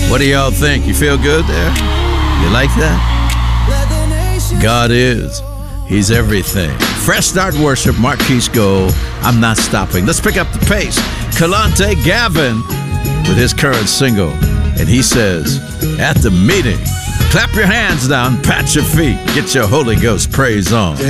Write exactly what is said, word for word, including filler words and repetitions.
What do y'all think? You feel good there? You like that? God is. He's everything. Fresh Start Worship, Marquise Gold, I'm Not Stopping. Let's pick up the pace. Kalante Gavin with his current single. And he says, at the meeting, clap your hands down, pat your feet, get your Holy Ghost praise on.